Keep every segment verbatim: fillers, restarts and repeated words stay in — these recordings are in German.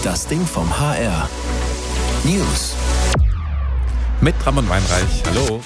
Das Ding vom H R. News. Mit Bram und Weinreich. Hallo.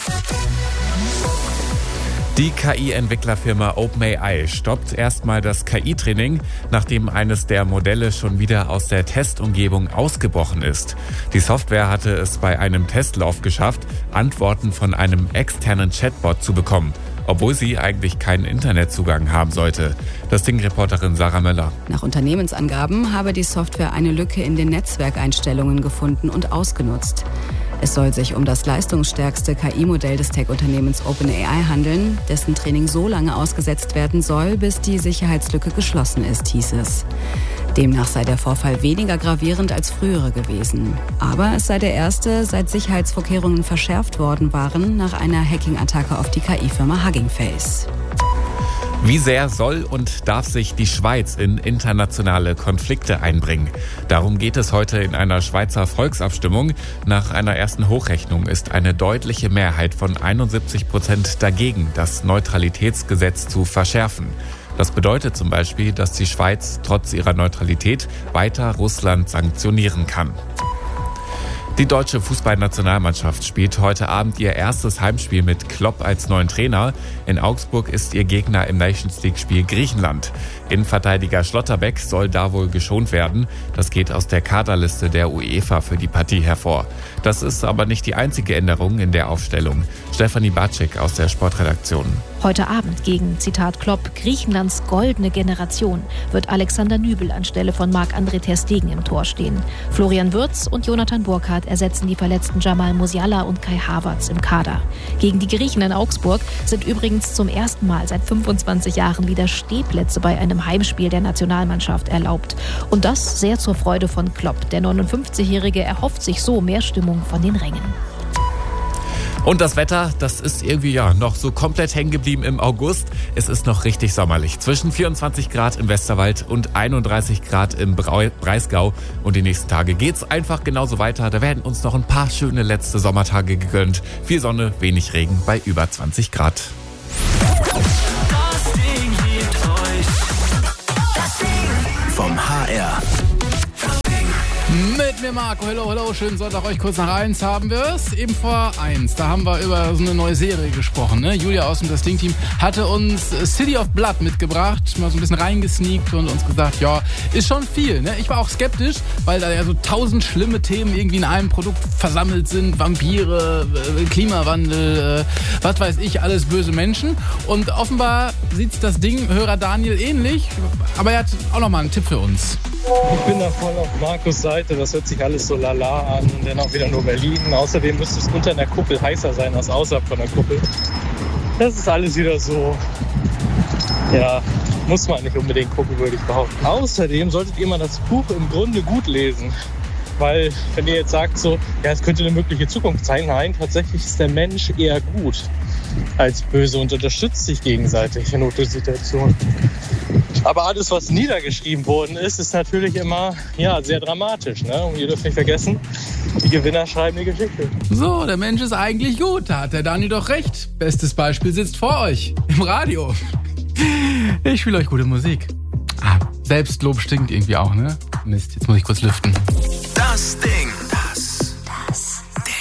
Die K I-Entwicklerfirma OpenAI stoppt erstmal das K I-Training, nachdem eines der Modelle schon wieder aus der Testumgebung ausgebrochen ist. Die Software hatte es bei einem Testlauf geschafft, Antworten von einem externen Chatbot zu bekommen, obwohl sie eigentlich keinen Internetzugang haben sollte. Das Ding-Reporterin Sarah Möller. Nach Unternehmensangaben habe die Software eine Lücke in den Netzwerkeinstellungen gefunden und ausgenutzt. Es soll sich um das leistungsstärkste K I-Modell des Tech-Unternehmens OpenAI handeln, dessen Training so lange ausgesetzt werden soll, bis die Sicherheitslücke geschlossen ist, hieß es. Demnach sei der Vorfall weniger gravierend als frühere gewesen. Aber es sei der erste, seit Sicherheitsvorkehrungen verschärft worden waren, nach einer Hacking-Attacke auf die K I-Firma Hugging Face. Wie sehr soll und darf sich die Schweiz in internationale Konflikte einbringen? Darum geht es heute in einer Schweizer Volksabstimmung. Nach einer ersten Hochrechnung ist eine deutliche Mehrheit von einundsiebzig Prozent dagegen, das Neutralitätsgesetz zu verschärfen. Das bedeutet zum Beispiel, dass die Schweiz trotz ihrer Neutralität weiter Russland sanktionieren kann. Die deutsche Fußballnationalmannschaft spielt heute Abend ihr erstes Heimspiel mit Klopp als neuen Trainer. In Augsburg ist ihr Gegner im Nations-League-Spiel Griechenland. Innenverteidiger Schlotterbeck soll da wohl geschont werden. Das geht aus der Kaderliste der UEFA für die Partie hervor. Das ist aber nicht die einzige Änderung in der Aufstellung. Stefanie Batschik aus der Sportredaktion. Heute Abend gegen, Zitat Klopp, Griechenlands goldene Generation wird Alexander Nübel anstelle von Marc-André ter Stegen im Tor stehen. Florian Wirtz und Jonathan Burkhardt ersetzen die verletzten Jamal Musiala und Kai Havertz im Kader. Gegen die Griechen in Augsburg sind übrigens zum ersten Mal seit fünfundzwanzig Jahren wieder Stehplätze bei einem Heimspiel der Nationalmannschaft erlaubt. Und das sehr zur Freude von Klopp. Der neunundfünfzigjährige erhofft sich so mehr Stimmung von den Rängen. Und das Wetter, das ist irgendwie ja noch so komplett hängen geblieben im August. Es ist noch richtig sommerlich. Zwischen vierundzwanzig Grad im Westerwald und einunddreißig Grad im Breisgau. Und die nächsten Tage geht's einfach genauso weiter. Da werden uns noch ein paar schöne letzte Sommertage gegönnt. Viel Sonne, wenig Regen bei über zwanzig Grad. Das Ding liebt euch. Das Ding vom H R. Mit mir Marco, hello, hello, schönen Sonntag euch, kurz nach eins haben wir es, eben vor eins, da haben wir über so eine neue Serie gesprochen, ne? Julia aus dem Das Ding-Team hatte uns City of Blood mitgebracht, mal so ein bisschen reingesneakt und uns gesagt, ja, ist schon viel, ne? Ich war auch skeptisch, weil da ja so tausend schlimme Themen irgendwie in einem Produkt versammelt sind, Vampire, Klimawandel, äh, was weiß ich, alles böse Menschen, und offenbar sieht das Ding Hörer Daniel ähnlich, aber er hat auch nochmal einen Tipp für uns. Ich bin da voll auf Markus Seite, das hört sich alles so lala an und dann auch wieder nur Berlin. Außerdem müsste es unter der Kuppel heißer sein als außerhalb von der Kuppel. Das ist alles wieder so, ja, muss man nicht unbedingt gucken, würde ich behaupten. Außerdem solltet ihr mal das Buch im Grunde gut lesen. Weil, wenn ihr jetzt sagt so, ja, es könnte eine mögliche Zukunft sein, nein, tatsächlich ist der Mensch eher gut als böse und unterstützt sich gegenseitig in Notsituationen. Aber alles, was niedergeschrieben worden ist, ist natürlich immer ja, sehr dramatisch. Ne? Und ihr dürft nicht vergessen, die Gewinner schreiben die Geschichte. So, der Mensch ist eigentlich gut, da hat der Dani doch recht. Bestes Beispiel sitzt vor euch, im Radio. Ich spiele euch gute Musik. Ah, Selbstlob stinkt irgendwie auch, ne? Mist, jetzt muss ich kurz lüften. Das Ding